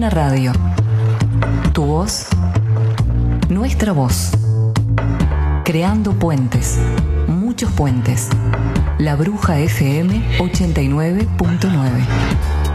Duna Radio. Tu voz, nuestra voz. Creando puentes, muchos puentes. La Bruja FM 89.9.